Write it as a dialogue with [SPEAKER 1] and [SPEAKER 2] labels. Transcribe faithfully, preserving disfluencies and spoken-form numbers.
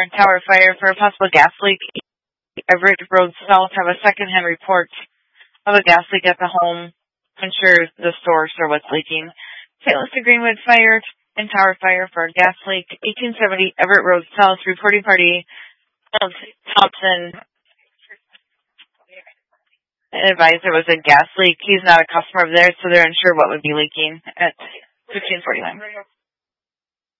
[SPEAKER 1] and tower fire for a possible gas leak. Everett Road South have a second-hand report of a gas leak at the home. Unsure the source or what's leaking. Saint Louis to Greenwood fire and tower fire for a gas leak. eighteen seventy Everett Road South. Reporting party of Thompson advised there was a gas leak. He's not a customer of theirs, so they're unsure what would be leaking at fifteen forty-nine.